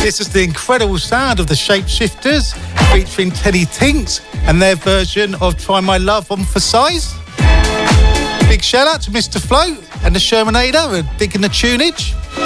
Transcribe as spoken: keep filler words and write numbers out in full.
This is the incredible sound of the Shapeshifters featuring Teddy Tinks and their version of Try My Love on For Size. Big shout out to Mister Float and the Shermanator and digging the tunage.